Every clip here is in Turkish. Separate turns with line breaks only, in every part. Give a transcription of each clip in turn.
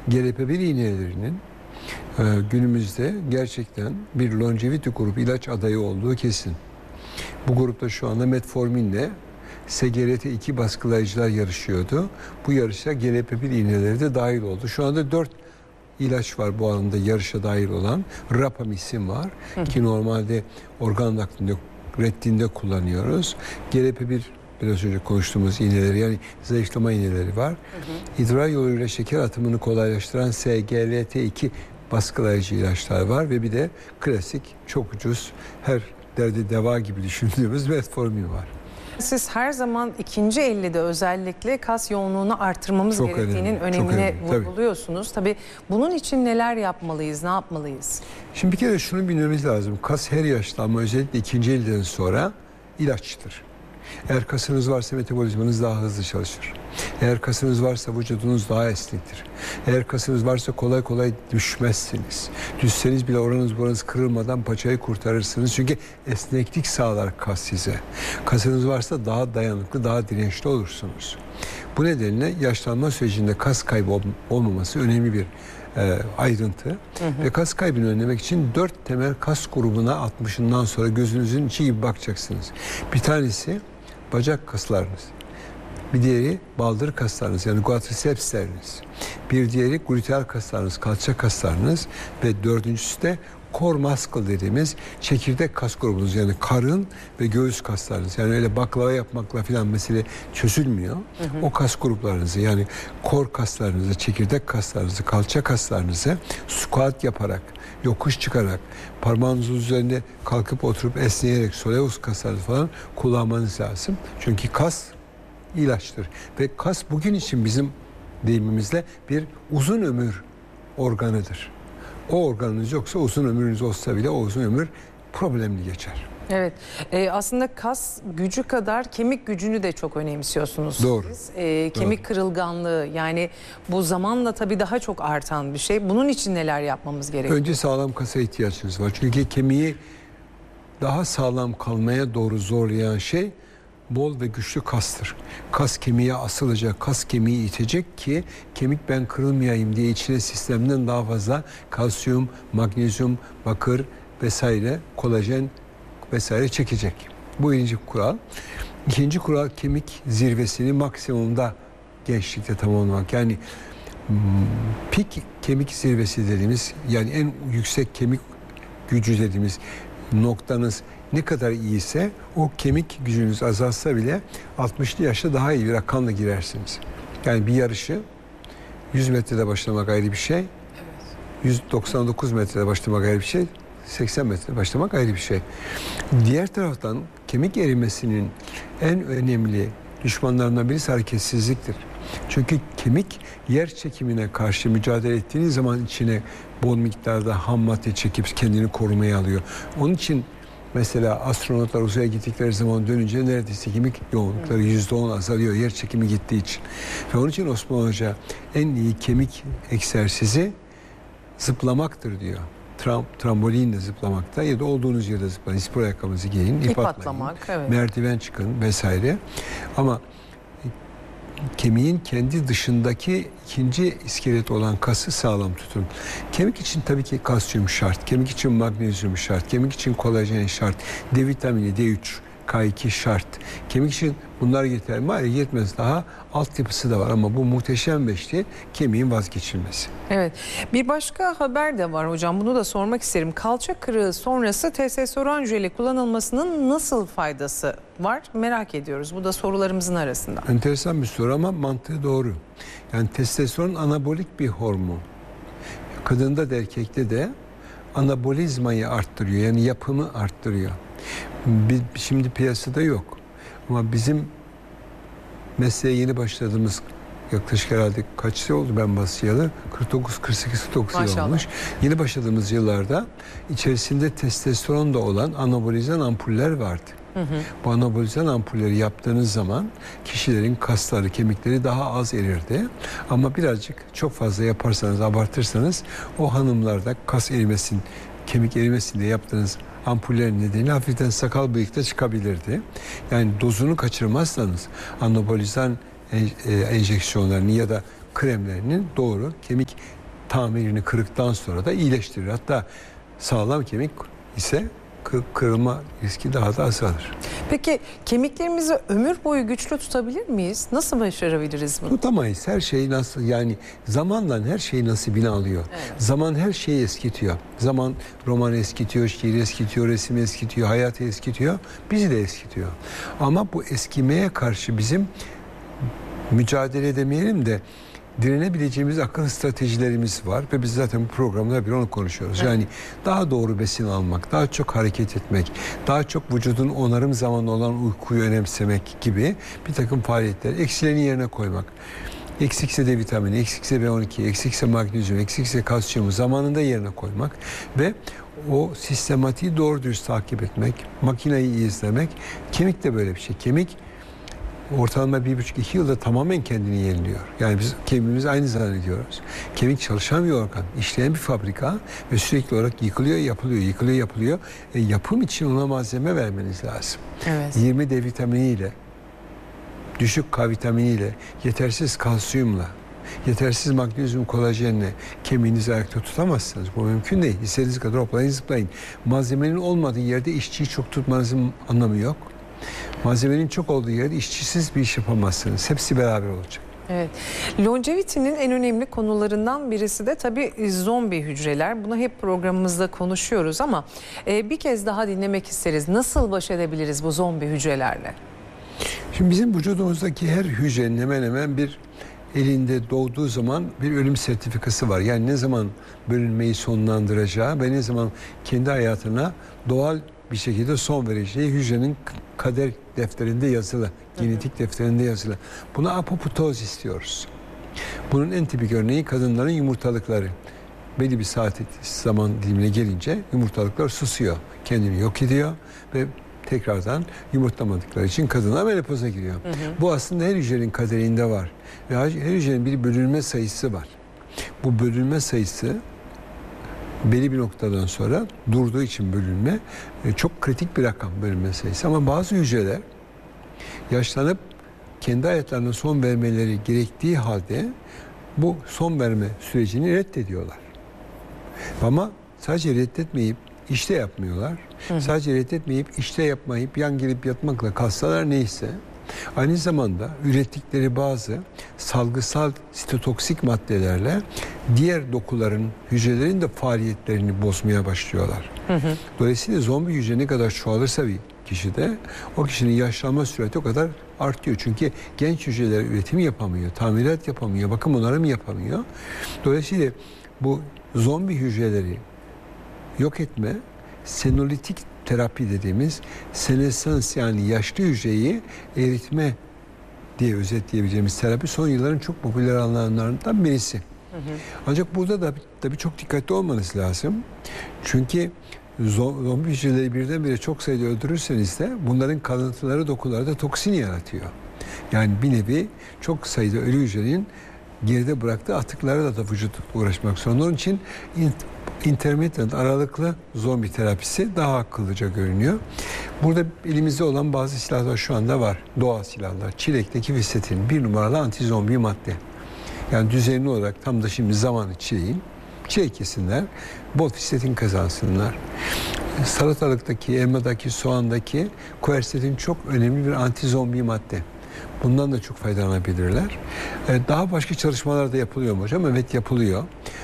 GLP-1 iğnelerinin günümüzde gerçekten bir longevity grup ilaç adayı olduğu kesin. Bu grupta şu anda metforminle SGLT2 baskılayıcılar yarışıyordu. Bu yarışa GLP-1 iğneleri de dahil oldu. Şu anda 4 ilaç var bu alanda yarışa dahil olan. Rapamycin var ki normalde organ naklinde, rettinde kullanıyoruz. GLP-1 biraz önce konuştuğumuz iğneleri, yani zayıflama iğneleri var. İdrar yoluyla şeker atımını kolaylaştıran SGLT2 baskılayıcı ilaçlar var ve bir de klasik, çok ucuz, her derde deva gibi düşündüğümüz metformin var.
Siz her zaman ikinci elde özellikle kas yoğunluğunu artırmamız gerektiğinin önemine vurguluyorsunuz. Tabii bunun için neler yapmalıyız, ne yapmalıyız?
Şimdi bir kere şunu bilmemiz lazım. Kas her yaşta ama özellikle ikinci elden sonra ilaçtır. Eğer kasınız varsa metabolizmanız daha hızlı çalışır. Eğer kasınız varsa vücudunuz daha esnektir. Eğer kasınız varsa kolay kolay düşmezsiniz. Düşseniz bile oranız kırılmadan paçayı kurtarırsınız. Çünkü esneklik sağlar kas size. Kasınız varsa daha dayanıklı, daha dirençli olursunuz. Bu nedenle yaşlanma sürecinde kas kaybı olmaması önemli bir ayrıntı. Ve kas kaybını önlemek için 4 temel kas grubuna 60'ından sonra gözünüzün içi gibi bakacaksınız. Bir tanesi bacak kaslarınız. Bir diğeri baldır kaslarınız, yani quadricepsleriniz. Bir diğeri gluteal kaslarınız, kalça kaslarınız ve dördüncüsü de core muscle dediğimiz çekirdek kas grubunuz, yani karın ve göğüs kaslarınız. Yani öyle baklava yapmakla falan mesele çözülmüyor. O kas gruplarınızı, yani core kaslarınızı, çekirdek kaslarınızı, kalça kaslarınızı squat yaparak, yokuş çıkarak, parmağınızın üzerinde kalkıp oturup esneyerek soleus kaslarınızı falan kullanmanız lazım. Çünkü kas ilaçtır. Ve kas bugün için bizim deyimimizle bir uzun ömür organıdır. O organınız yoksa, uzun ömrünüz olsa bile o uzun ömür problemli geçer.
Evet. Aslında kas gücü kadar kemik gücünü de çok önemsiyorsunuz.
Doğru.
Siz. Kemik kırılganlığı, yani bu zamanla tabii daha çok artan bir şey. Bunun için neler yapmamız gerekiyor?
Önce sağlam kasa ihtiyacınız var. Çünkü kemiği daha sağlam kalmaya doğru zorlayan şey bol ve güçlü kastır. Kas kemiğe asılacak, kas kemiği itecek ki kemik ben kırılmayayım diye içine sistemden daha fazla kalsiyum, magnezyum, bakır vesaire, kolajen vesaire çekecek. Bu birinci kural. İkinci kural, kemik zirvesini maksimumda gençlikte tamamlamak. Yani pik kemik zirvesi dediğimiz, yani en yüksek kemik gücü dediğimiz noktanız ne kadar iyiyse o kemik gücünüz azalsa bile 60'lı yaşta daha iyi bir rakamla girersiniz. Yani bir yarışı 100 metrede başlamak ayrı bir şey. 199 metrede başlamak ayrı bir şey. 80 metrede başlamak ayrı bir şey. Diğer taraftan kemik erimesinin en önemli düşmanlarından birisi hareketsizliktir. Çünkü kemik yer çekimine karşı mücadele ettiğiniz zaman içine bol miktarda ham madde çekip kendini korumaya alıyor. Onun için mesela astronotlar uzaya gittikleri zaman dönünce neredeyse kemik yoğunlukları %10 azalıyor yer çekimi gittiği için. Ve onun için Osman Hoca en iyi kemik egzersizi zıplamaktır diyor. Trambolinle zıplamakta ya da olduğunuz yerde zıplayın. Spor ayakkabınızı giyin, ip atlamak, evet. Merdiven çıkın vesaire. Ama kemiğin kendi dışındaki ikinci iskelet olan kası sağlam tutun. Kemik için tabii ki kalsiyum şart, kemik için magnezyum şart, kemik için kolajen şart, D vitamini, D3, K2 şart. Kemik için bunlar yeter mi? Hayır, yetmez. Daha altyapısı da var ama bu muhteşem beşli kemiğin vazgeçilmesi.
Evet. Bir başka haber de var hocam. Bunu da sormak isterim. Kalça kırığı sonrası testosteron jeli kullanılmasının nasıl faydası var? Merak ediyoruz. Bu da sorularımızın arasında.
Enteresan bir soru ama mantığı doğru. Yani testosteron anabolik bir hormon. Kadında da erkekte de anabolizmayı arttırıyor. Yani yapımı arttırıyor. Şimdi piyasada yok. Ama bizim mesleğe yeni başladığımız yaklaşık herhalde kaç yıl oldu ben başlayalı? 49-48 yıl olmuş. Yeni başladığımız yıllarda içerisinde testosteron da olan anabolizan ampuller vardı. Bu anabolizan ampulleri yaptığınız zaman kişilerin kasları, kemikleri daha az erirdi. Ama birazcık çok fazla yaparsanız, abartırsanız o hanımlarda kas erimesin, kemik erimesin diye yaptığınız ampullerin nedeniyle hafiften sakal bıyık da çıkabilirdi. Yani dozunu kaçırmazsanız anabolizan enjeksiyonlarını ya da kremlerinin doğru kemik tamirini kırıktan sonra da iyileştirir. Hatta sağlam kemik ise kırılma riski daha da azalır.
Peki kemiklerimizi ömür boyu güçlü tutabilir miyiz? Nasıl başarabiliriz bunu?
Tutamayız. Her şey nasıl, yani zamanla her şey nasibini alıyor.
Evet.
Zaman her şeyi eskitiyor. Zaman roman eskitiyor, şiir eskitiyor, resim eskitiyor, hayatı eskitiyor. Bizi de eskitiyor. Ama bu eskimeye karşı bizim mücadele edemeyelim de direnebileceğimiz akıl stratejilerimiz var ve biz zaten bu programda bir onu konuşuyoruz.
Evet.
Yani daha doğru besin almak, daha çok hareket etmek, daha çok vücudun onarım zamanı olan uykuyu önemsemek gibi bir takım faaliyetler, eksilerini yerine koymak. Eksikse D vitamini, eksikse B12, eksikse magnezyum, eksikse kalsiyumu zamanında yerine koymak ve o sistematiği doğru dürüst takip etmek, makineyi izlemek. Kemik de böyle bir şey. Kemik ortalama 1,5-2 yılda tamamen kendini yeniliyor. Yani biz kemiğimizi aynı zannediyoruz. Kemik çalışan bir organ, işleyen bir fabrika ve sürekli olarak yıkılıyor, yapılıyor, yıkılıyor, yapılıyor. Yapım için ona malzeme vermeniz lazım.
Evet.
20 D vitaminiyle, düşük K vitaminiyle, yetersiz kalsiyumla, yetersiz magnezyum kolajenle kemiğinizi ayakta tutamazsınız. Bu mümkün değil. İstediğiniz kadar hoplayın zıplayın. Malzemenin olmadığı yerde işçiyi çok tutmanızın anlamı yok. Malzemenin çok olduğu yerde işçisiz bir iş yapamazsınız. Hepsi beraber olacak.
Evet. Longevity'nin en önemli konularından birisi de tabii zombi hücreler. Bunu hep programımızda konuşuyoruz ama bir kez daha dinlemek isteriz. Nasıl baş edebiliriz bu zombi hücrelerle?
Şimdi bizim vücudumuzdaki her hücrenin hemen hemen bir elinde doğduğu zaman bir ölüm sertifikası var. Yani ne zaman bölünmeyi sonlandıracağı ve ne zaman kendi hayatına doğal bir şekilde son vereceği hücrenin kader defterinde yazılı, genetik defterinde yazılı. Buna apoptoz diyoruz. Bunun en tipik örneği kadınların yumurtalıkları. Belli bir zaman dilimine gelince yumurtalıklar susuyor, kendini yok ediyor ve tekrardan yumurtlamadıkları için kadınlar menopoza giriyor. Bu aslında her hücrenin kaderinde var. Ve her hücrenin bir bölünme sayısı var. Bu bölünme sayısı belli bir noktadan sonra durduğu için bölünme çok kritik bir rakam, bölünme sayısı. Ama bazı hücreler yaşlanıp kendi hayatlarına son vermeleri gerektiği halde bu son verme sürecini reddediyorlar. Ama sadece reddetmeyip işte yapmıyorlar. Sadece reddetmeyip işte yapmayıp yan gelip yatmakla kalsalar neyse, aynı zamanda ürettikleri bazı salgısal sitotoksik maddelerle diğer dokuların, hücrelerin de faaliyetlerini bozmaya başlıyorlar. Dolayısıyla zombi hücre ne kadar çoğalırsa bir kişide, o kişinin yaşlanma süreti o kadar artıyor. Çünkü genç hücreler üretim yapamıyor, tamirat yapamıyor, bakım onarım yapamıyor. Dolayısıyla bu zombi hücreleri yok etme, senolitik terapi dediğimiz senesans, yani yaşlı hücreyi eritme diye özetleyebileceğimiz terapi son yılların çok popüler alanlarından birisi. Ancak burada da tabii çok dikkatli olmanız lazım. Çünkü zombi hücreleri birdenbire çok sayıda öldürürseniz de bunların kalıntıları dokularda toksin yaratıyor. Yani bir nevi çok sayıda ölü hücrenin geride bıraktığı atıklarla da vücut uğraşmak zorunda. Onun için intermittent, aralıklı zombi terapisi daha akıllıca görünüyor. Burada elimizde olan bazı silahlar şu anda var. Doğal silahlar. Çilekteki fisetin 1 numaralı anti-zombi madde. Yani düzenli olarak tam da şimdi zamanı çileğin. Çilek yesinler, bol fisetin kazansınlar. Salatalıktaki, elmadaki, soğandaki kuersetin çok önemli bir anti-zombi madde. Bundan da çok faydalanabilirler. Daha başka çalışmalar da yapılıyor mu hocam? Evet, yapılıyor.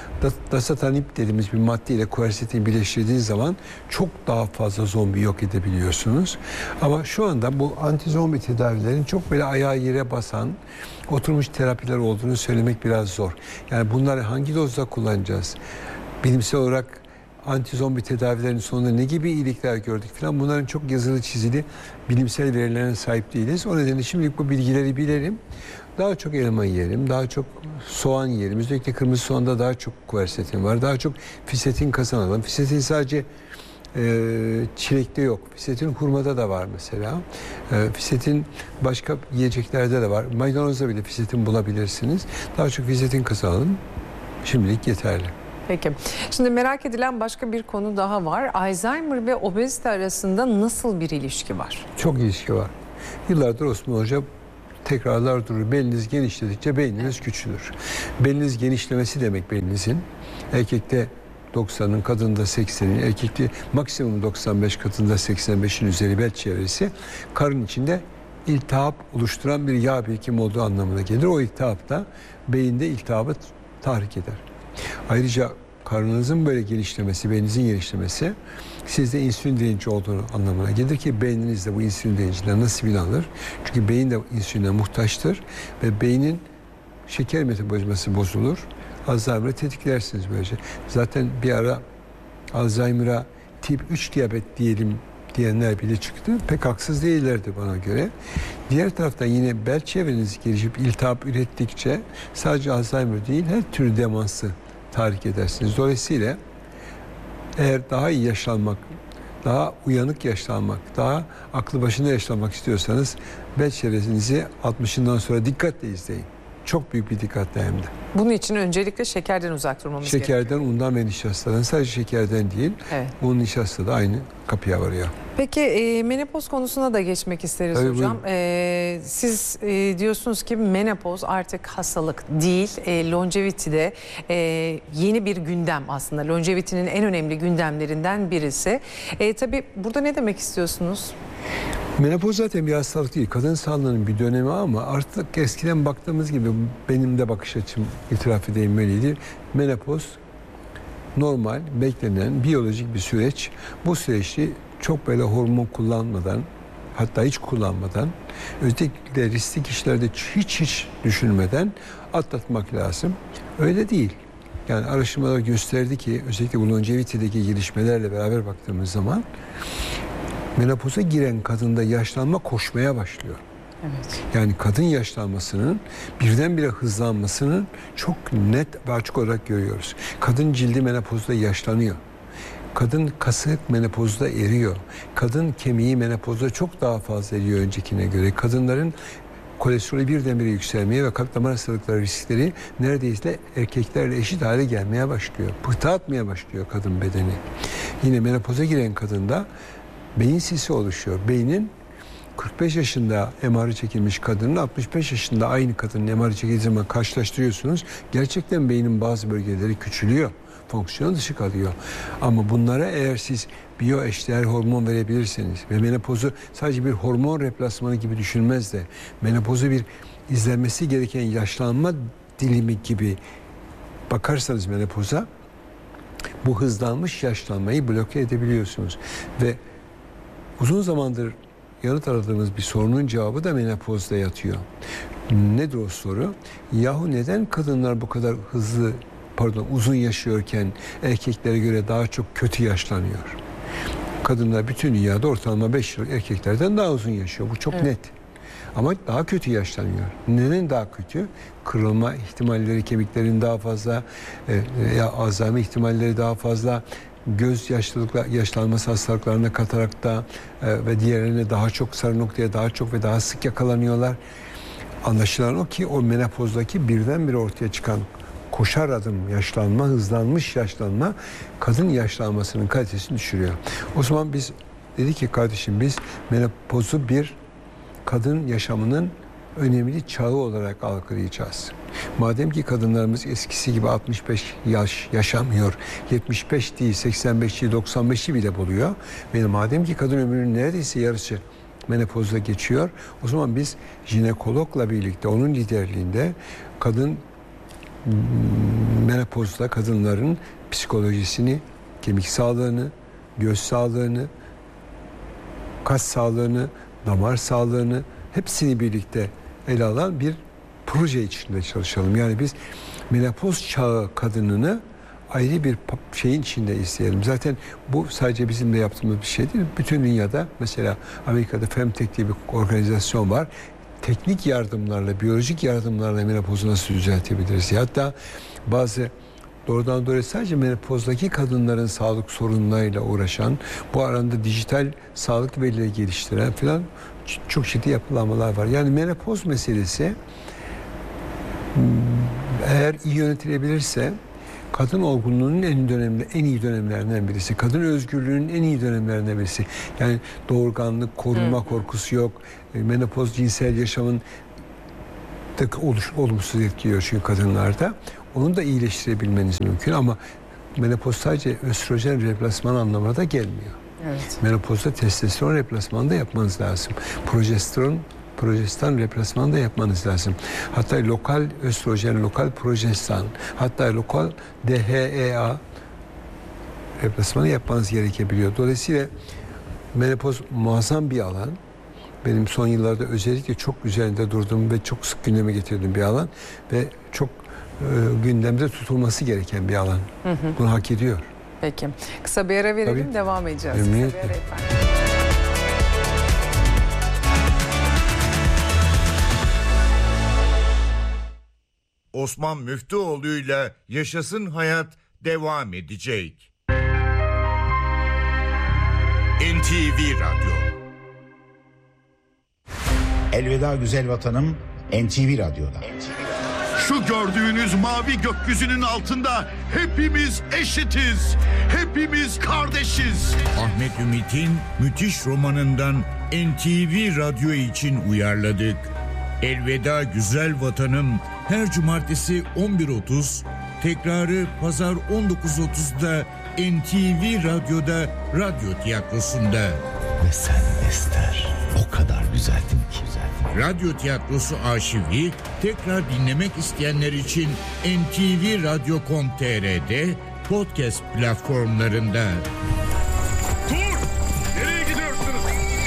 Dasatanip dediğimiz bir maddeyle kuersetin birleştirdiğiniz zaman çok daha fazla zombi yok edebiliyorsunuz. Ama şu anda bu anti-zombi tedavilerin çok böyle ayağı yere basan, oturmuş terapiler olduğunu söylemek biraz zor. Yani bunları hangi dozda kullanacağız? Bilimsel olarak anti-zombi tedavilerin sonunda ne gibi iyilikler gördük falan, bunların çok yazılı çizili bilimsel verilerine sahip değiliz. O nedenle şimdilik bu bilgileri bilelim. Daha çok elma yiyelim, daha çok soğan yiyelim. Özellikle kırmızı soğanda daha çok kuersetin var. Daha çok fisetin kazanalım. Fisetin sadece çilekte yok. Fisetin hurmada da var mesela. Fisetin başka yiyeceklerde de var. Maydanozda bile fisetin bulabilirsiniz. Daha çok fisetin kazanalım. Şimdilik yeterli.
Peki. Şimdi merak edilen başka bir konu daha var. Alzheimer ve obezite arasında nasıl bir ilişki var?
Çok ilişki var. Yıllardır Osman Hoca Tekrarlar durur. Beliniz genişledikçe beyniniz küçülür. Beliniz genişlemesi demek beyninizin. Erkekte 90'ın, kadında 80'in, erkekte maksimum 95, kadında 85'in üzeri bel çevresi karın içinde iltihap oluşturan bir yağ birikimi olduğu anlamına gelir. O iltihap da beyinde iltihabı tahrik eder. Ayrıca karnınızın böyle genişlemesi, beyninizin genişlemesi sizde insülin direnci olduğunu anlamına gelir ki beyniniz de bu insülin direncinden nasibini alır. Çünkü beyin de insüline muhtaçtır ve beynin şeker metabolizması bozulur. Alzheimer'ı tetiklersiniz böylece. Zaten bir ara Alzheimer'a tip 3 diyabet diyelim diyenler bile çıktı. Pek haksız değillerdi bana göre. Diğer taraftan yine bel çevreniz gelişip iltihap ürettikçe sadece Alzheimer değil her türlü demansı tahrik edersiniz. Dolayısıyla eğer daha iyi yaşlanmak, daha uyanık yaşlanmak, daha aklı başında yaşlanmak istiyorsanız bel çevrenizi 60'ından sonra dikkatle izleyin. Çok büyük bir dikkatle hem de.
Bunun için öncelikle şekerden uzak durmamız gerekiyor.
Şekerden, undan ve nişastadan. Sadece şekerden değil,
Evet.
un, nişasta da aynı kapıya varıyor.
Peki menopoz konusuna da geçmek isteriz
Tabii,
hocam. Siz diyorsunuz ki menopoz artık hastalık değil, longevity'de yeni bir gündem aslında. Longevity'nin en önemli gündemlerinden birisi. Tabii burada ne demek istiyorsunuz?
Menopoz zaten bir hastalık değil. Kadın sağlığının bir dönemi ama artık eskiden baktığımız gibi benim de bakış açım itiraf edeyim böyleydi. Menopoz normal, beklenen, biyolojik bir süreç. Bu süreçte çok böyle hormon kullanmadan, hatta hiç kullanmadan, özellikle riskli kişilerde hiç düşünmeden atlatmak lazım. Öyle değil. Yani araştırmalar gösterdi ki özellikle bu longevity'deki gelişmelerle beraber baktığımız zaman menopoza giren kadında yaşlanma koşmaya başlıyor.
Evet.
Yani kadın yaşlanmasının birdenbire hızlanmasının çok net ve açık olarak görüyoruz. Kadın cildi menopozda yaşlanıyor. Kadın kası menopozda eriyor. Kadın kemiği menopozda çok daha fazla eriyor öncekine göre. Kadınların kolesterolü birdenbire yükselmeye ve kalp damar hastalıkları riskleri neredeyse erkeklerle eşit hale gelmeye başlıyor. Pıhtı atmaya başlıyor kadın bedeni. Yine menopoza giren kadında beyin sisi oluşuyor. Beynin 45 yaşında MR'ı çekilmiş kadının 65 yaşında aynı kadının MR'ı çekildiği zaman karşılaştırıyorsunuz. Gerçekten beynin bazı bölgeleri küçülüyor. Fonksiyon dışı kalıyor. Ama bunlara eğer siz biyoeşdeğer hormon verebilirseniz ve menopozu sadece bir hormon replasmanı gibi düşünmez de menopozu bir izlenmesi gereken yaşlanma dilimi gibi bakarsanız menopoza bu hızlanmış yaşlanmayı bloke edebiliyorsunuz. Ve uzun zamandır yanıt aradığımız bir sorunun cevabı da menopozda yatıyor. Nedir o soru? Yahu neden kadınlar bu kadar uzun yaşıyorken erkeklere göre daha çok kötü yaşlanıyor? Kadınlar bütün dünyada ortalama 5 yıl erkeklerden daha uzun yaşıyor. Bu çok net. Ama daha kötü yaşlanıyor. Neden daha kötü? Kırılma ihtimalleri, kemiklerin daha fazla, Alzheimer ihtimalleri daha fazla, göz yaşlanması hastalıklarına, katarakta ve diğerlerine daha çok, sarı noktaya daha çok ve daha sık yakalanıyorlar. Anlaşılan o ki o menopozdaki birdenbire ortaya çıkan koşar adım yaşlanma, hızlanmış yaşlanma kadın yaşlanmasının kalitesini düşürüyor. O zaman biz dedik ki kardeşim biz menopozu bir kadın yaşamının önemli çağı olarak algılayacağız. Madem ki kadınlarımız eskisi gibi 65 yaş yaşamıyor, 75 değil, 85 değil, 95'i bile buluyor. Ve madem ki kadın ömrünün neredeyse yarısı menopozda geçiyor, o zaman biz jinekologla birlikte onun liderliğinde kadın menopozda kadınların psikolojisini, kemik sağlığını, göz sağlığını, kas sağlığını, damar sağlığını hepsini birlikte ele alan bir proje içinde çalışalım. Yani biz menopoz çağı kadınını ayrı bir şeyin içinde izleyelim. Zaten bu sadece bizim de yaptığımız bir şey değil. Bütün dünyada mesela Amerika'da Femtech diye bir organizasyon var. Teknik yardımlarla, biyolojik yardımlarla menopozu nasıl düzeltebiliriz? Hatta bazı doğrudan doğruya sadece menopozdaki kadınların sağlık sorunlarıyla uğraşan, bu arada dijital sağlık verileri geliştiren falan çok ciddi yapılanmalar var. Yani menopoz meselesi eğer iyi yönetilebilirse kadın olgunluğunun en iyi dönemlerinden birisi. Kadın özgürlüğünün en iyi dönemlerinden birisi. Yani doğurganlık, korunma korkusu yok. Menopoz cinsel yaşamın olumsuz etkiliyor çünkü kadınlarda. Onu da iyileştirebilmeniz mümkün ama menopoz sadece östrojen replasman anlamına da gelmiyor.
Evet.
Menopozda testosteron replasmanı da yapmanız lazım. Projestan replasmanı da yapmanız lazım. Hatta lokal östrojen, lokal projestan, hatta lokal DHEA replasmanı yapmanız gerekebiliyor. Dolayısıyla menopoz muazzam bir alan. Benim son yıllarda özellikle çok üzerinde durduğum ve çok sık gündeme getirdiğim bir alan ve çok gündemde tutulması gereken bir alan. Bunu hak ediyor.
Peki. Kısa bir ara verelim,
Tabii.
devam edeceğiz.
Memnuniyetle.
Kısa bir ara efendim.
Osman Müftüoğlu'yla Yaşasın Hayat devam edecek. NTV Radyo.
Elveda güzel vatanım, NTV Radyo'da.
Şu gördüğünüz mavi gökyüzünün altında hepimiz eşitiz. Hepimiz kardeşiz.
Ahmet Ümit'in müthiş romanından NTV Radyo için uyarladık. Elveda Güzel Vatanım her cumartesi 11.30, tekrarı pazar 19.30'da NTV Radyo'da Radyo Tiyatrosu'nda.
Ve sen Ester, o kadar güzeldin ki.
Radyo Tiyatrosu arşivi tekrar dinlemek isteyenler için ntvradyo.com.tr'de podcast platformlarında.
Dur! Nereye gidiyorsunuz?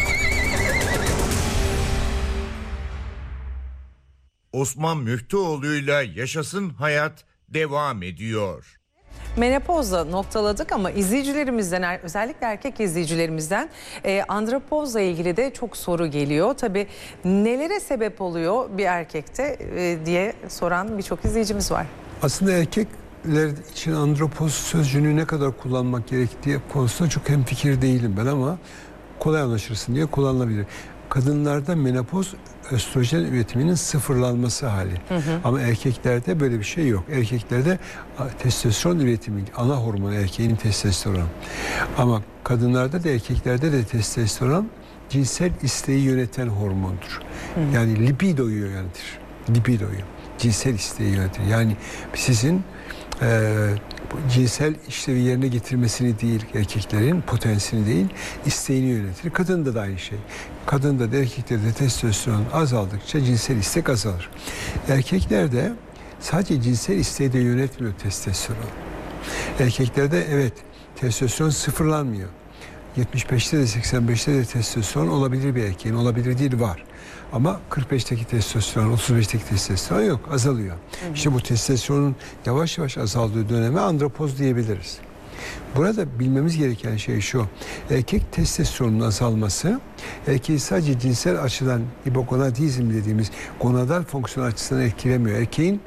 Osman Müftüoğlu'yla Yaşasın Hayat devam ediyor.
Menopozla noktaladık ama izleyicilerimizden, özellikle erkek izleyicilerimizden andropozla ilgili de çok soru geliyor. Tabii nelere sebep oluyor bir erkekte diye soran birçok izleyicimiz var.
Aslında erkekler için andropoz sözcüğünü ne kadar kullanmak gerektiği konusunda çok hemfikir değilim ben ama kolay anlaşılsın diye kullanılabilir. Kadınlarda menopoz östrojen üretiminin sıfırlanması hali. Ama erkeklerde böyle bir şey yok. Erkeklerde testosteron üretimi, ana hormon erkeğin testosteron. Ama kadınlarda da erkeklerde de testosteron cinsel isteği yöneten hormondur. Yani libidoyu yönetir. Libidoyu. Cinsel isteği yönetir. Yani sizin cinsel işlevi yerine getirmesini değil, erkeklerin potansiyelini değil, isteğini yönetir. Kadında da aynı şey. Kadında da erkeklerde de testosteron azaldıkça cinsel istek azalır. Erkeklerde sadece cinsel isteği de yönetmiyor testosteron. Erkeklerde evet testosteron sıfırlanmıyor. 75'te de 85'te de testosteron olabilir bir erkeğin, olabilir değil var. Ama 45'teki testosteron, 35'teki testosteron yok, azalıyor. İşte bu testosteronun yavaş yavaş azaldığı döneme andropoz diyebiliriz. Burada bilmemiz gereken şey şu, erkek testosteronun azalması, erkeği sadece cinsel açıdan hipogonadizm dediğimiz gonadal fonksiyon açısından etkilemiyor. Erkeğin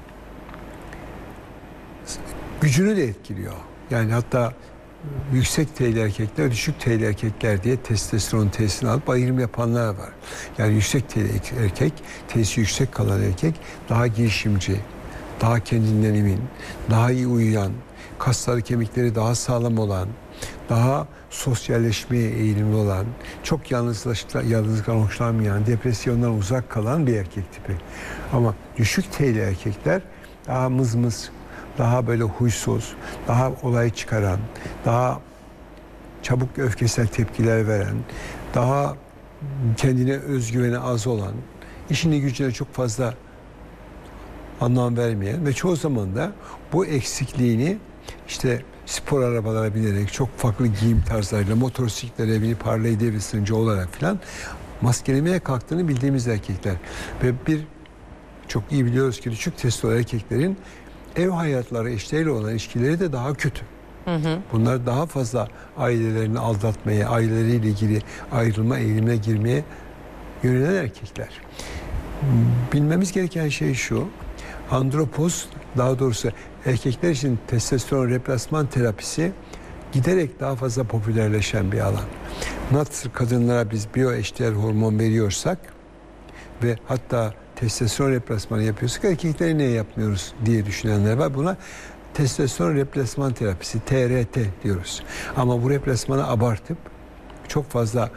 gücünü de etkiliyor. Yani hatta yüksek T'li erkekler, düşük T'li erkekler diye testosteron T'sini alıp ayrım yapanlar var. Yani yüksek T'li erkek, T'si yüksek kalan erkek daha girişimci, daha kendinden emin, daha iyi uyuyan, kasları kemikleri daha sağlam olan, daha sosyalleşmeye eğilimli olan, çok yalnızlıktan hoşlanmayan, depresyondan uzak kalan bir erkek tipi. Ama düşük T'li erkekler daha mızmız, daha böyle huysuz, daha olay çıkaran, daha çabuk öfkesel tepkiler veren, daha kendine özgüveni az olan, işine gücüne çok fazla anlam vermeyen ve çoğu zaman da bu eksikliğini işte spor arabalara binerek, çok farklı giyim tarzlarıyla, motosiklete binip Harley Davidson'cı olarak filan maskelemeye kalktığını bildiğimiz erkekler. Ve çok iyi biliyoruz ki düşük testosteron erkeklerin ev hayatları, eşleriyle olan ilişkileri de daha kötü. Bunlar daha fazla ailelerini aldatmaya, aileleriyle ilgili ayrılma eğilimine girmeye yönelen erkekler. Bilmemiz gereken şey şu, andropoz, daha doğrusu erkekler için testosteron replasman terapisi giderek daha fazla popülerleşen bir alan. Nasıl kadınlara biz biyoeşdeğer hormon veriyorsak ve hatta testosteron replasmanı yapıyorsak erkeklere niye yapmıyoruz diye düşünenler var. Buna testosteron replasman terapisi, TRT diyoruz. Ama bu replasmanı abartıp çok fazla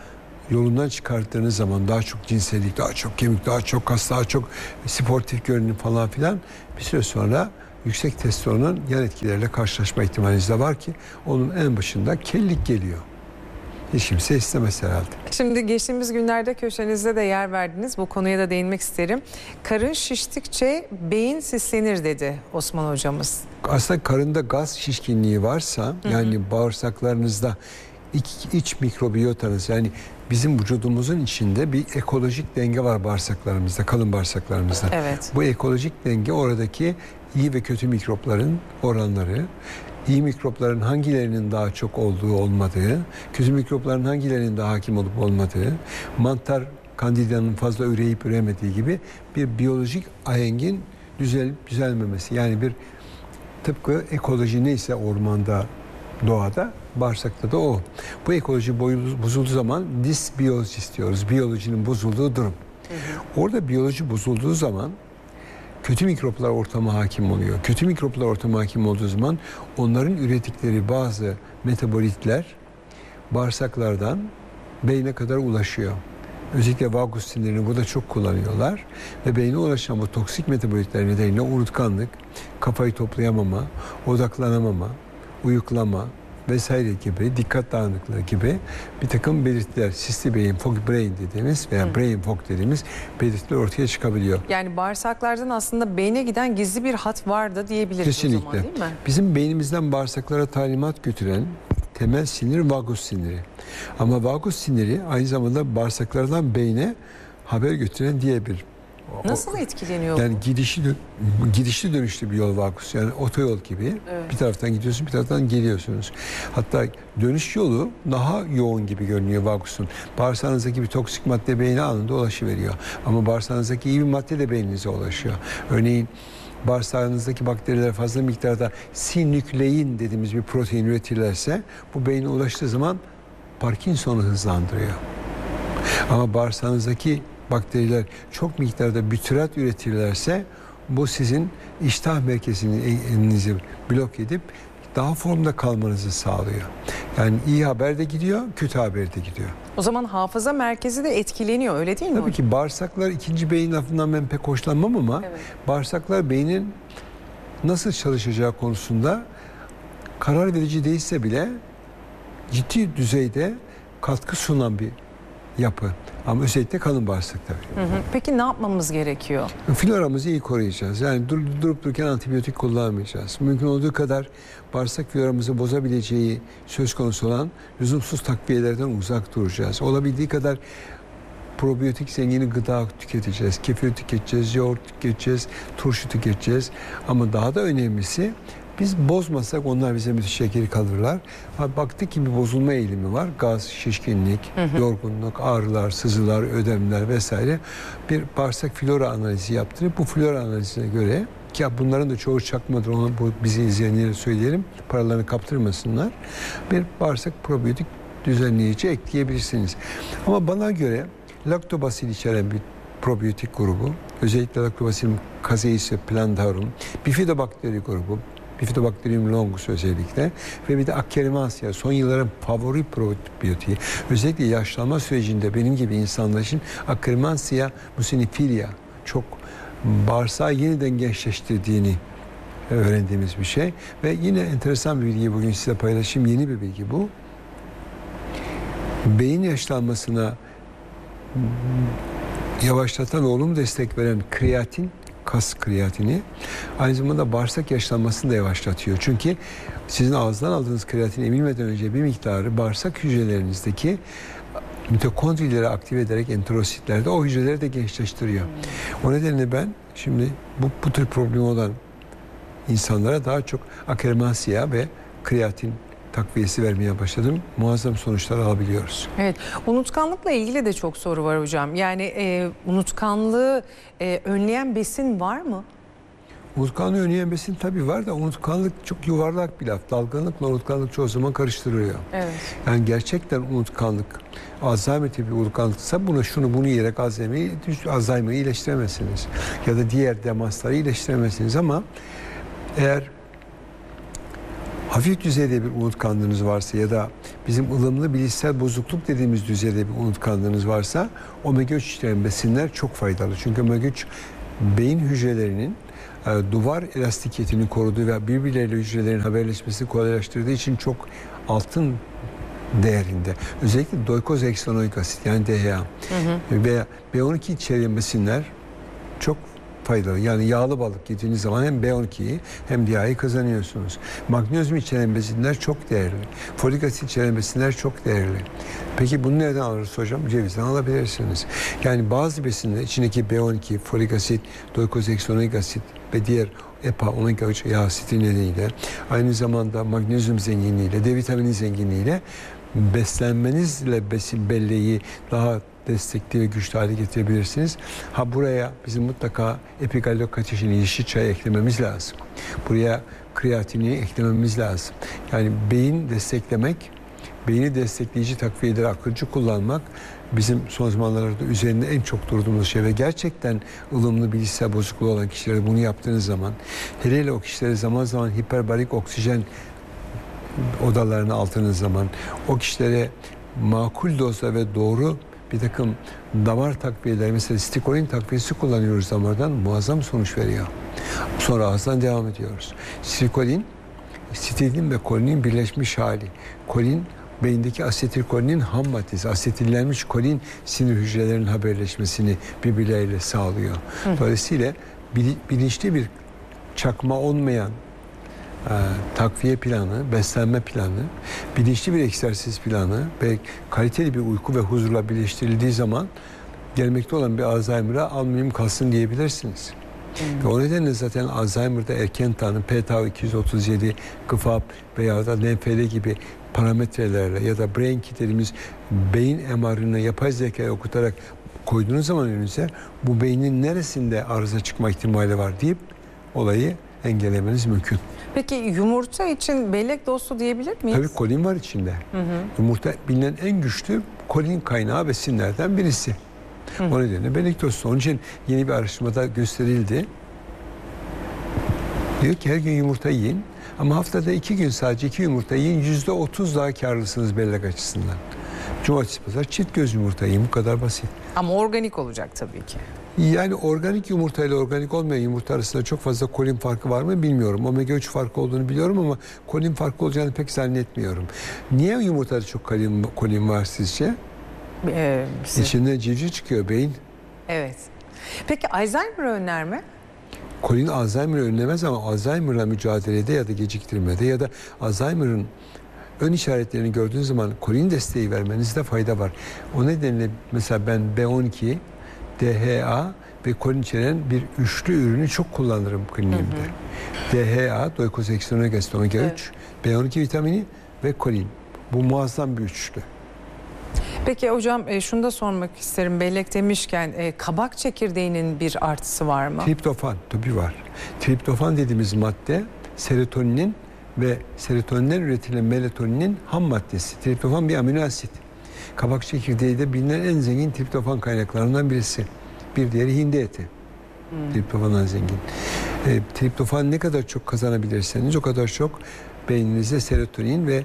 yolundan çıkarttığınız zaman daha çok cinsellik, daha çok kemik, daha çok kas, daha çok sportif görünüm falan filan bir süre sonra yüksek testosteronun yan etkileriyle karşılaşma ihtimaliniz de var ki onun en başında kellik geliyor. Hiç kimse istemez herhalde.
Şimdi geçtiğimiz günlerde köşenizde de yer verdiniz. Bu konuya da değinmek isterim. Karın şiştikçe beyin sislenir dedi Osman hocamız.
Aslında karında gaz şişkinliği varsa yani bağırsaklarınızda iç mikrobiyotanız yani bizim vücudumuzun içinde bir ekolojik denge var bağırsaklarımızda, kalın bağırsaklarımızda.
Evet.
Bu ekolojik denge oradaki iyi ve kötü mikropların oranları, iyi mikropların hangilerinin daha çok olduğu olmadığı, kötü mikropların hangilerinin daha hakim olup olmadığı, mantar kandidanın fazla üreyip üremediği gibi bir biyolojik ahengin düzelmemesi. Yani bir tıpkı ekoloji neyse ormanda, doğada, bağırsakta da o. Bu ekoloji bozulduğu zaman disbiyozis diyoruz. Biyolojinin bozulduğu durum. Orada biyoloji bozulduğu zaman kötü mikroplar ortama hakim oluyor. Kötü mikroplar ortama hakim olduğu zaman onların ürettikleri bazı metabolitler bağırsaklardan beyne kadar ulaşıyor. Özellikle vagus sinirini burada çok kullanıyorlar. Ve beyne ulaşan bu toksik metabolitler nedeniyle unutkanlık, kafayı toplayamama, odaklanamama, uyuklama vesaire gibi, dikkat dağınıklığı gibi bir takım belirtiler, cystic beyin, fog brain dediğimiz veya brain fog dediğimiz belirtiler ortaya çıkabiliyor.
Yani bağırsaklardan aslında beyne giden gizli bir hat vardı diyebiliriz.
Kesinlikle.
O zaman, değil mi?
Bizim beynimizden bağırsaklara talimat götüren temel sinir vagus siniri. Ama vagus siniri aynı zamanda bağırsaklardan beyne haber götüren diye bir
Nasıl etkileniyor
yani
bu?
gidişli dönüşlü bir yol vagus. Yani otoyol gibi.
Evet.
Bir taraftan gidiyorsun, bir taraftan geliyorsunuz. Hatta dönüş yolu daha yoğun gibi görünüyor vagusun. Bağırsağınızdaki bir toksik madde beyne anında ulaşıveriyor. Ama bağırsağınızdaki iyi bir madde de beyninize ulaşıyor. Örneğin bağırsağınızdaki bakteriler fazla miktarda sinüklein dediğimiz bir protein üretirlerse bu beyne ulaştığı zaman Parkinson'u hızlandırıyor. Ama bağırsağınızdaki bakteriler çok miktarda bütyrat üretirlerse bu sizin iştah merkezinizi blok edip daha formda kalmanızı sağlıyor. Yani iyi haber de gidiyor, kötü haber de gidiyor.
O zaman hafıza merkezi de etkileniyor, öyle değil mi
Tabii
hocam?
ki bağırsaklar ikinci beyin lafından ben pek hoşlanmam ama
Evet.
bağırsaklar beynin nasıl çalışacağı konusunda karar verici değilse bile ciddi düzeyde katkı sunan bir yapı. Ama özellikle kalın bağırsak tabii.
Peki ne yapmamız gerekiyor?
Floramızı iyi koruyacağız. Yani durup dururken antibiyotik kullanmayacağız. Mümkün olduğu kadar bağırsak floramızı bozabileceği söz konusu olan lüzumsuz takviyelerden uzak duracağız. Olabildiği kadar probiyotik zengini gıda tüketeceğiz. Kefir tüketeceğiz, yoğurt tüketeceğiz, turşu tüketeceğiz. Ama daha da önemlisi biz bozmasak onlar bize müthiş şekeri kalırlar. Baktık ki bir bozulma eğilimi var. Gaz, şişkinlik, yorgunluk, ağrılar, sızılar, ödemler vesaire. Bir bağırsak flora analizi yaptırıp bu flora analizine göre ki bunların da çoğu çakmadır. Onu bizi izleyenlere söyleyelim. Paralarını kaptırmasınlar. Bir bağırsak probiyotik düzenleyici ekleyebilirsiniz. Ama bana göre laktobasil içeren bir probiyotik grubu, özellikle Lactobacillus caseus ve plantarum, bifidobakteri grubu, Bifidobacterium longus özellikle ve bir de Akkermansia son yılların favori probiyotiği. Özellikle yaşlanma sürecinde benim gibi insanlar için Akkermansia muciniphila çok bağırsağı yeniden gençleştirdiğini öğrendiğimiz bir şey. Ve yine enteresan bir bilgi bugün size paylaşayım. Yeni bir bilgi bu. Beyin yaşlanmasına yavaşlatan ve olumlu destek veren kreatin, kas kreatini aynı zamanda bağırsak yaşlanmasını da yavaşlatıyor. Çünkü sizin ağızdan aldığınız kreatin emilmeden önce bir miktarı bağırsak hücrelerinizdeki mitokondrileri aktive ederek enterositlerde o hücreleri de gençleştiriyor. O nedenle ben şimdi bu tür problemi olan insanlara daha çok Akkermansia ve kreatin takviyesi vermeye başladım. Muazzam sonuçlar alabiliyoruz.
Evet, unutkanlıkla ilgili de çok soru var hocam. Yani unutkanlığı önleyen besin var mı?
Unutkanlığı önleyen besin tabii var da unutkanlık çok yuvarlak bir laf. Dalgınlıkla unutkanlık çoğu zaman karıştırılıyor.
Evet.
Yani gerçekten unutkanlık, Alzheimer tipi unutkanlıksa bunu yiyerek Alzheimer'ı iyileştiremezsiniz. Ya da diğer demansları iyileştiremezsiniz ama eğer hafif düzeyde bir unutkanlığınız varsa ya da bizim ılımlı bilişsel bozukluk dediğimiz düzeyde bir unutkanlığınız varsa omega 3 içeren besinler çok faydalı. Çünkü omega 3 beyin hücrelerinin duvar elastikiyetini koruduğu ve birbirleriyle hücrelerin haberleşmesini kolaylaştırdığı için çok altın değerinde. Özellikle doykozeheksonoik asit yani DHA veya B12 içeren besinler çok faydalı. Yani yağlı balık yediğiniz zaman hem B12'yi hem DHA'yı kazanıyorsunuz. Magnezyum içeren besinler çok değerli. Folik asit içeren besinler çok değerli. Peki bunu nereden alırız hocam? Cevizden alabilirsiniz. Yani bazı besinler içindeki B12, folik asit, doykozeheksonoik asit ve diğer EPA, omega 3 yağ asidi nedeniyle aynı zamanda magnezyum zenginliğiyle, D vitamini zenginliğiyle beslenmenizle besin belleği daha destekli ve güçlü hale getirebilirsiniz. Buraya bizim mutlaka epigallokatechin, yeşil çay eklememiz lazım. Buraya kreatini eklememiz lazım. Yani beyin desteklemek, beyni destekleyici takviyeleri akılcı kullanmak bizim son zamanlarda üzerinde en çok durduğumuz şey ve gerçekten ılımlı bilişsel bozukluğu olan kişilere bunu yaptığınız zaman, hele o kişilere zaman zaman hiperbarik oksijen odalarına aldığınız zaman, o kişilere makul dozda ve doğru bir takım damar takviyeleri, mesela stikolin takviyesi kullanıyoruz damardan, muazzam sonuç veriyor. Sonra ağızdan devam ediyoruz. Stikolin, sitidin ve kolinin birleşmiş hali. Kolin, beyindeki asetilkolinin ham maddesi. Asetillenmiş kolin sinir hücrelerinin haberleşmesini birbirleriyle sağlıyor. Dolayısıyla bilinçli bir çakma olmayan takviye planı, beslenme planı, bilinçli bir egzersiz planı ve kaliteli bir uyku ve huzurla birleştirildiği zaman gelmekte olan bir Alzheimer'a almayayım kalsın diyebilirsiniz. Ve o nedenle zaten Alzheimer'da erken tanı, p-tau237, GFAP veya da NFL gibi parametrelerle ya da brain kit dediğimiz beyin MR'ını yapay zekaya okutarak koyduğunuz zaman önünüze bu beynin neresinde arıza çıkma ihtimali var deyip olayı engellemeniz mümkün.
Peki yumurta için bellek dostu diyebilir miyiz?
Tabii kolin var içinde. Yumurta bilinen en güçlü kolin kaynağı besinlerden birisi. O nedenle bellek dostu. Onun için yeni bir araştırmada gösterildi. Diyor ki her gün yumurta yiyin ama haftada 2 gün sadece 2 yumurta yiyin, %30 daha karlısınız bellek açısından. Cumartesi pazar çift göz yumurta yiyin, bu kadar basit.
Ama organik olacak tabii ki.
Yani organik yumurta ile organik olmayan yumurta arasında çok fazla kolin farkı var mı bilmiyorum. Omega 3 farkı olduğunu biliyorum ama kolin farkı olacağını pek zannetmiyorum. Niye yumurtada çok kolin var sizce? İçinden civciv çıkıyor beyin.
Evet. Peki Alzheimer'ı önler mi?
Kolin Alzheimer'ı önlemez ama Alzheimer'la mücadelede ya da geciktirmede ya da Alzheimer'ın ön işaretlerini gördüğünüz zaman kolin desteği vermenizde fayda var. O nedenle mesela ben B12, DHA ve kolin içeren bir üçlü ürünü çok kullanırım kliniğimde. DHA, doykozeheksonoik asit, omega 3, B12 vitamini ve kolin. Bu muazzam bir üçlü.
Peki hocam şunu da sormak isterim. Bellek demişken kabak çekirdeğinin bir artısı var mı?
Triptofan tabii var. Triptofan dediğimiz madde serotoninin ve serotoninden üretilen melatoninin ham maddesi. Triptofan bir amino asit. Kabak çekirdeği de bilinen en zengin triptofan kaynaklarından birisi. Bir diğeri hindi eti. Triptofandan zengin. Triptofan ne kadar çok kazanabilirseniz o kadar çok beyninizde serotonin ve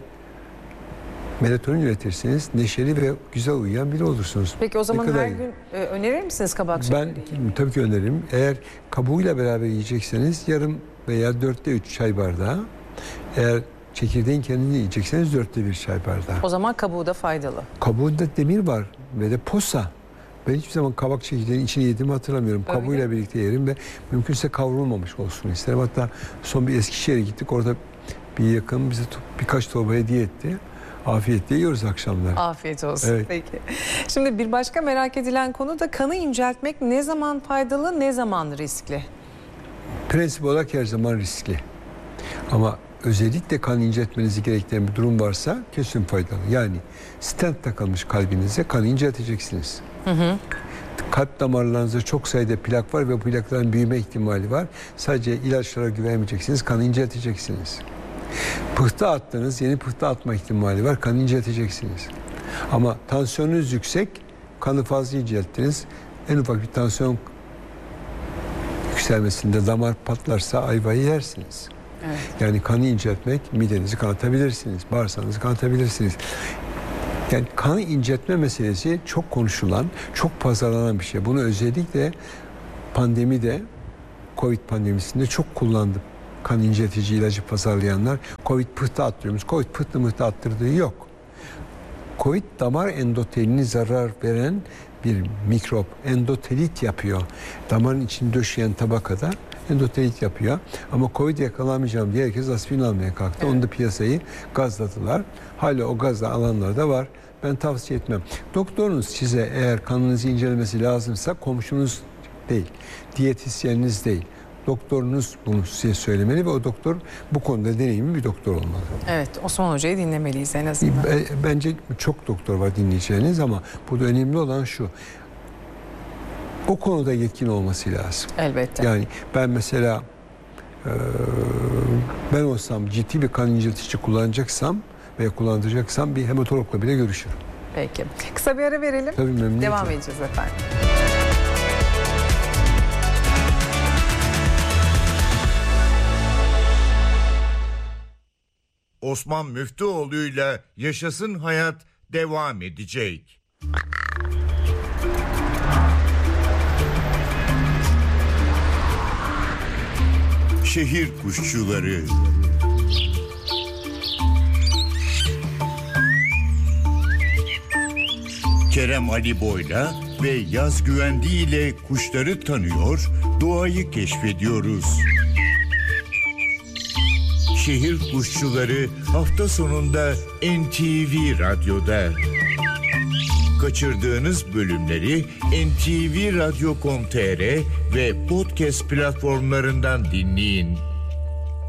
melatonin üretirsiniz. Neşeli ve güzel uyuyan biri olursunuz.
Peki o zaman her gün önerir misiniz kabak çekirdeği?
Ben tabii ki öneririm. Eğer kabuğuyla beraber yiyecekseniz yarım veya 3 çay bardağı. Eğer çekirdeğin kendini yiyecekseniz 1 çay bardağı.
O zaman kabuğu da faydalı.
Kabuğunda demir var ve de posa. Ben hiçbir zaman kabak çekirdeğinin içini yediğimi hatırlamıyorum.
Öyle.
Kabuğuyla birlikte yerim ve mümkünse kavrulmamış olsun isterim. Hatta son bir Eskişehir'e gittik. Orada bir yakın bize birkaç torba hediye etti. Afiyetle yiyoruz akşamlar.
Afiyet olsun.
Evet.
Peki. Şimdi bir başka merak edilen konu da kanı inceltmek ne zaman faydalı, ne zaman riskli?
Prensip olarak her zaman riskli. Ama özellikle kan inceltmenizi gerektiren bir durum varsa kesin faydalı. Yani stent takılmış kalbinize, kanı incelteceksiniz. Kalp damarlarınızda çok sayıda plak var ve bu plakların büyüme ihtimali var. Sadece ilaçlara güvenmeyeceksiniz, kanı incelteceksiniz. Pıhtı attınız, yeni pıhtı atma ihtimali var, kanı incelteceksiniz. Ama tansiyonunuz yüksek, kanı fazla incelttiniz. En ufak bir tansiyon yükselmesinde damar patlarsa ayvayı yersiniz.
Evet.
Yani kanı inceltmek, midenizi kanatabilirsiniz, bağırsağınızı kanatabilirsiniz. Yani kanı inceltme meselesi çok konuşulan, çok pazarlanan bir şey. Bunu özellikle pandemide, Covid pandemisinde çok kullandım. Kan inceltici ilacı pazarlayanlar Covid pıhtı attırıyoruz. Covid pıhtı mıhtı attırdığı yok. Covid damar endoteline zarar veren bir mikrop. Endotelit yapıyor. Damarın içini döşeyen tabakada endotelit yapıyor. Ama Covid yakalamayacağım diye herkes aspirin almaya kalktı. Evet. Onu da piyasayı gazladılar. Hala o gazla alanlar da var. Ben tavsiye etmem. Doktorunuz size eğer kanınızı incelemesi lazımsa komşunuz değil, diyetisyeniniz değil. Doktorunuz bunu size söylemeli ve o doktor bu konuda deneyimli bir doktor olmalı.
Evet, Osman Hoca'yı dinlemeliyiz en azından.
Bence çok doktor var dinleyeceğiniz ama burada önemli olan şu. O konuda yetkin olması lazım.
Elbette.
Yani ben mesela ben olsam ciddi bir kan inceltici kullanacaksam veya kullandıracaksam bir hematologla bile görüşürüm.
Peki. Kısa bir ara verelim.
Tabii, memnuniyetle.
Devam edeceğiz efendim.
Osman Müftüoğlu'yla Yaşasın Hayat devam edecek. Şehir kuşçuları. Kerem Ali Boy'la ve Yaz Güvendi ile kuşları tanıyor, doğayı keşfediyoruz. Şehir Kuşçuları hafta sonunda NTV Radyo'da. Kaçırdığınız bölümleri ntvradio.com.tr ve podcast platformlarından dinleyin.